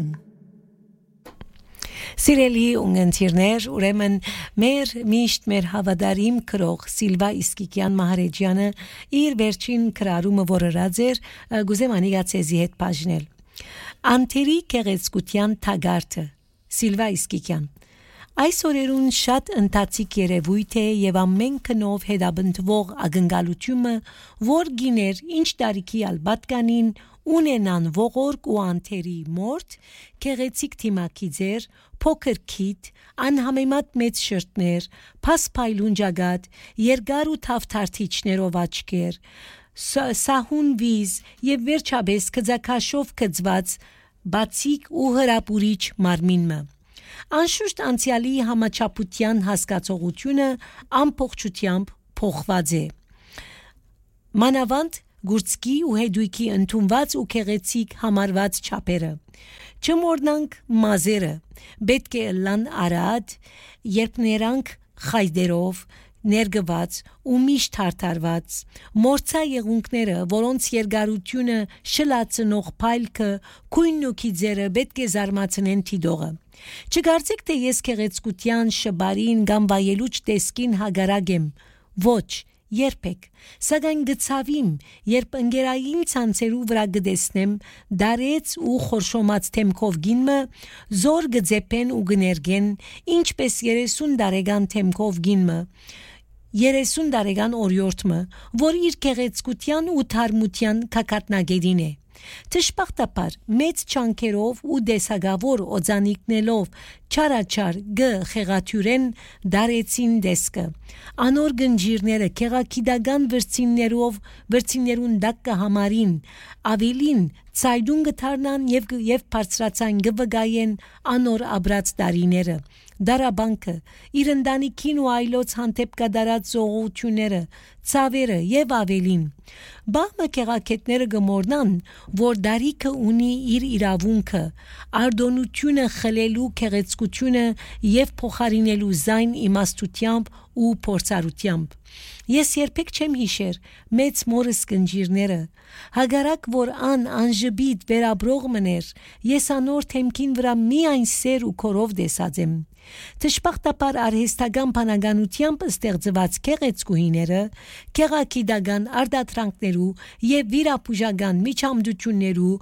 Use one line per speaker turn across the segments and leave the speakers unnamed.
Սիրելի ունգընտիրներ, ուրեմն մեր հավատարիմ քրող Սիլվա Իսկիկյան Մահարեջյանը իր վերջին քրարումը որորած էր գուզեմ անիգացեզի հետ բաժնել Անտերի գեղեցկության թագարտը Սիլվա Իսկիկյան Այս օրերուն շատ ընթացիկ երևույթ է եւ ամեն քնով հետաբնթվող ակնկալությունը որ գիներ ինչ տարիքի ալբատկանին ունենան ողորկ ու անթերի մորթ գեղեցիկ թիմակի ձեր փոքր քիթ անհամեմատ մեծ շրթներ փասփայլուն ջագատ երկար ու թավթարթիչներով աչքեր սահուն վիզ եւ վերջաբես կծակաշով կծված բացիկ ու հրապուրիչ մարմինը Անշուշտ անցյալի համաչափության հասկացողությունը ամբողջությամբ փոխված է Մանավանդ Գուրցկի ու հետույքի ընդունված ու քեղեցիկ համարված չափերը Չմոռնանք մազերը պետք է լան արած երբ նրանք խայդերով ներգված ու միշտ հարթարված մորցա եղունքները որոնց երկարությունը շլացնող փայլքը քույնն ու քիձերը պետք է զարմացնեն թիդողը Չգարցեք թե ես քեղեցկության շբարին կամ վայելուչ տեսքին հագարակ եմ ոչ երբեք սակայն գծավիմ երբ ընկերային ցանցերու վրա գտեսնեմ դարեց ու խորշոմած թեմքով գինը զոր գծեպեն ու գներգեն ինչպես 30 տարեկան թեմքով գինը 30 տարեկան օրյորտը որ իր քեղեցկության ու թարմության կակատնագետին է Տշպախտապար մեծ չանքերով ու դեսագավոր օձանիկնելով չարաչար գ խեղաթյուրեն դարեցին դեսկը անոր գնջիրները քեղակիդական վրցիններուն դակը համարին ավելին ցայդուն գթարնան եւ բարձրացան գվգայեն անոր աբրած դարիները դարաբանկը իր ընտանիքին ու այլոց հանդեպ կդարած զողությունները ցավերը եւ ավելին բահմը քեղակետները գմորնան որ դարիքը ունի իր իրավունքը արդոնությունը խլելու քեղեցկությունը եւ փոխարինելու զայն իմաստությամբ ու փորձառությամբ Ես երբեք չեմ հիշեր մեծ մորս կնջիրները հագարակ որ անժբիտ վերաբրող մներ ես անոր թեմքին վրա միայն սեր ու քորով դեսած եմ Տշպախտապար արհեստական բանականությամբ ստեղծված քեղեցկուհիները քեղակիդական արդատրանքներու եւ վիրապուժական միջամդություններու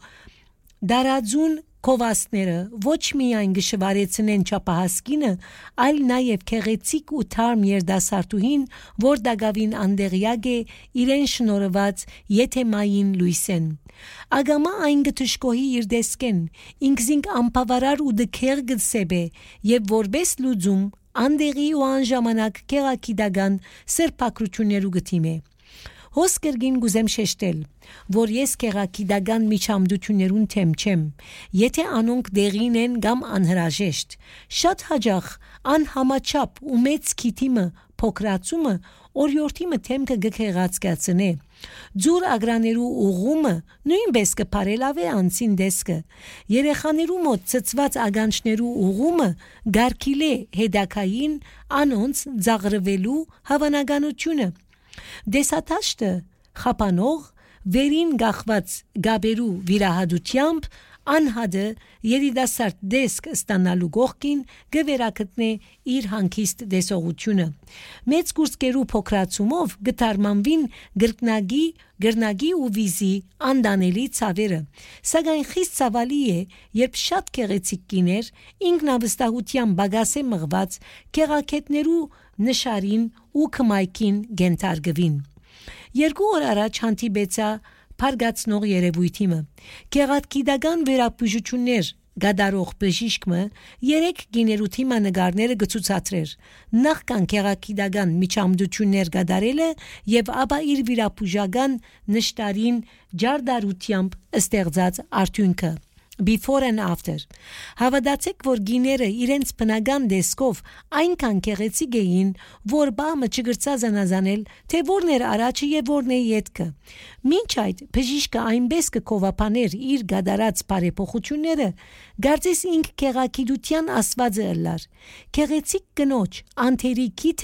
դարաձուն Կովասները ոչ միայն գշվարեցնեն չափահասկինը, այլ նաև քեղեցիկ ու թարմ երդասարտուհին, որ դակավին անդեղյակ է իրեն շնորհված եթեմային լույսեն։ Ագամա այն գտշկոհի իր դեսկեն, ինքզինք ամպավարար ու դքեր գծեբե, եւ որբես լուծում անդեղի ու անժամանակ քեղակիդական սրբակրություններու գտիմե։ Հոսկերգին գուզեմ շեշտել, որ ես քեղակիդական միջամդություններուն թեմ չեմ, եթե անոնք դեղին են կամ անհրաժեշտ, շատ հաճախ անհամաչափ ու մեծ քիթիմը փոքրացումը օրյորտիմը թեմքը գքեղացկացնե, ձուր ագրաներու ուղումը նույնպես կփարելավե անցին դեսկը, երեխաներու մոտ ծծված ագանչներու ուղումը գարկիլե հետակային անոնց ձաղրվելու հավանականությունը, Դեսատաշտը խապանող վերին գախված գաբերու վիրահատությամբ անհադը երիտասարդ դեսկ ստանալու գողքին գվերակտնե իր հանգիստ դեսողությունը մեծ կուրսկերու փոքրացումով գտարմանվին գրնագի ու վիզի անդանելի ցավերը սակայն խիստ ցավալի է երբ շատ քեղեցիկ կիներ ինքնավստահության բագասե մղված քեղակետներու նշարին ու կմայքին գենթարգվին Երկու օր առաջ հանդիպեցա փարգացնող երևույթիմը քեղակիդական վերապուժություններ գադարող բժիշկը 3 գիներութիմա նկարները գցուցադրեր նախքան քեղակիդական միջամդություններ գադարելը եւ ապա իր վիրապուժական նշտարին ջարդարությամբ ստեղծած արդյունքը Before and after Հավատացեք, որ գիները իրենց բնական դեսկով այնքան քեղեցիկ էին, որ բամը չգրծած անազանել, թե որն էր առաջը եւ որն է ետքը։ Մինչ այդ բժիշկը այնպես կկովապաներ իր գադարած բարեփոխությունները, գարձես ինք քեղակիդության ասվածը ըլլար։ Քեղեցիկ կնոջ անթերի քիթը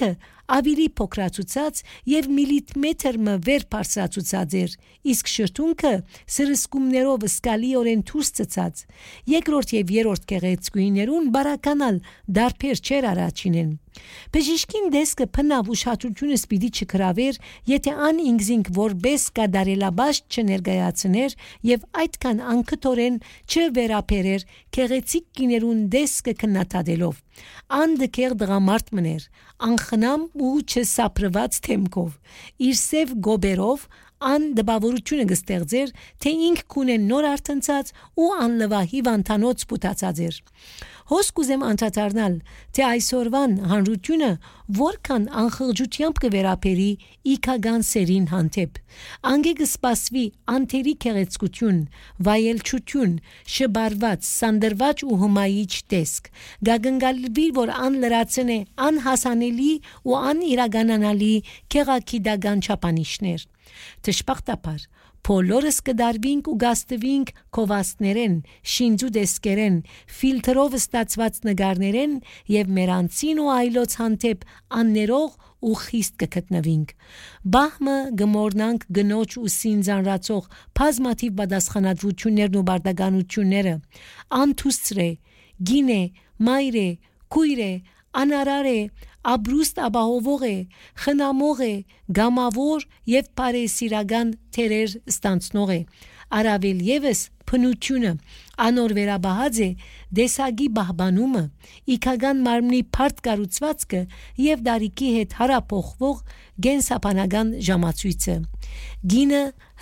ավելի փոքրացուցած եւ միլիմետրը վեր բարձրացուցած էր, իսկ շրթունքը սրսկումներով սկալիորեն դուրս ցած։ Երկրորդ եւ երրորդ գեղեցկուիներուն բարականալ դարբեր չեր առաջինեն։ Բժիշկին դեսկը փնավ ուշադրությունը սպիդի չկրավեր, եթե ան ինքզինք որբես կադարելաբաշ չներգայացներ եւ այդքան անկտորեն չվերապերեր գեղեցիկ կիներուն դեսկը քննադատելով։ Ան դկեր դրամարտ մներ, անխնամ ու չսապրված թեմքով, իր սև գոբերով ան դպավորությունը գստեղծեր, թե ինք կունեն նոր արտնցած ու անլվա հիվանդանոց պուտացած էր։ Հոս կուզեմ անդրադառնալ, թե այսօրվան հանրությունը որքան անխղճությամբ կվերապերի իքական սերին հանդեպ։ Անգե կսպասվի անթերի գեղեցկություն, վայելչություն, շբարված, սանդրված ու հմայիչ տեսք։ Գագնգալվի, որ ան լրացն է անհասանելի ու անիրականանալի գեղագիտական չափանիշներ։ Դժբախտաբար բոլորս կդարվինք ու գաստվինք կովաստներեն, շինձու դեսկերեն, ֆիլտրով ստացված նգարներեն եւ մերանցին ու այլոց հանդեպ աններող ու խիստ կգտնվինք։ Բահմը գմորնանք գնոջ ու սինձանրացող բազմաթիվ պատասխանատվություններն ու բարդականությունները, անթուսրե, գինե, մայրե, քույրե, անարարե, Աբրուստ ապահովող է, խնամող է, գամավոր եւ բարեսիրական թերեր ստանցնող է։ Արավել եւս փնությունը անոր վերաբահած է դեսագի բահբանումը, իքական մարմնի բարդ կառուցվածքը եւ դարիքի հետ հարապոխվող գենսապանական ժամացույցը։ Գինը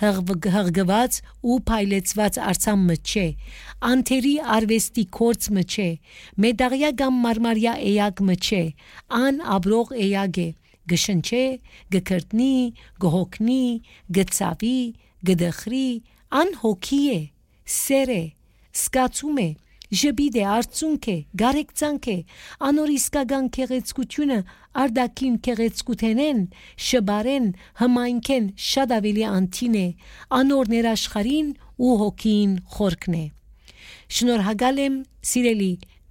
հղգված ու փայլեցված արցամը չէ, անթերի արվեստի կորցը չէ, մեդաղյա կամ մարմարյա էյակը չէ, ան աբրող էյակ է, գշնչե, գկրտնի, գհոգնի, գծավի, գդխրի, ան հոգի է, սեր է, սկացում է, ժբիդ է, արցունք է, գարեկցանք է, անոր իսկական գեղեցկությունը արդակին գեղեցկութենեն, շբարեն, հմայնքեն շատ ավելի անտին է, անոր ներաշխարին ու հոգին խորքն է։ Շնորհակալ եմ սիրելի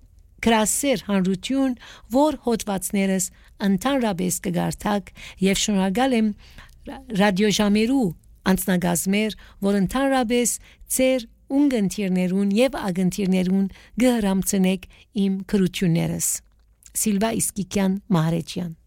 գրասեր հանրություն, որ հոդվածներս ընդհանրապես կգարթակ եւ շնորհակալ եմ ռադիոժամերու անձնագազմեր, որ ընդհանրապես ծեր ունգընտիրներուն եւ ագընտիրներուն գհրամցնեք իմ քրություններս։ Սիլվա Իսկիկյան Մահարեջյան